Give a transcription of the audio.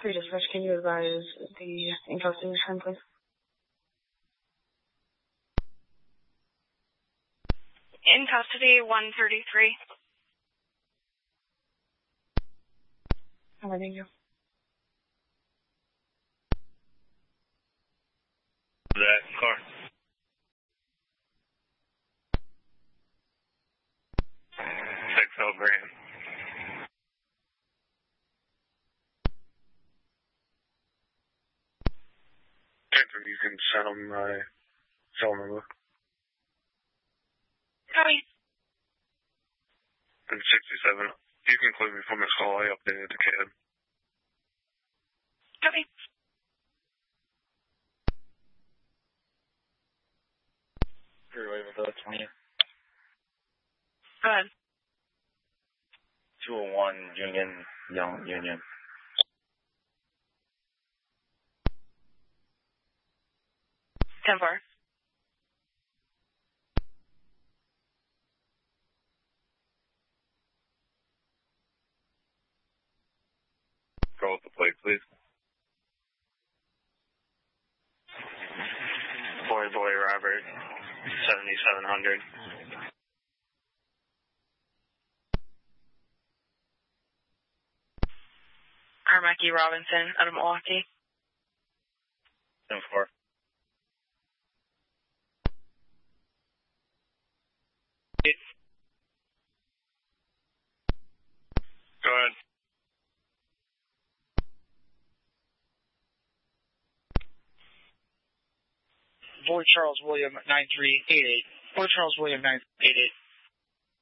Dispatch, can you advise the in-custody return, please? In custody, 133. All right, thank you. That car. Grand. You can send them my cell number. Copy. And 67. You can include me from this call. I updated the cab. Copy. Freeway with 20. Go ahead. 201 Union, Young Union. Ten four. Go with the plate, please. Boy Robert, 7700. Armaki Robinson out of Milwaukee. 10-4. Go ahead. Boy Charles William 9388. Boy Charles William 9388.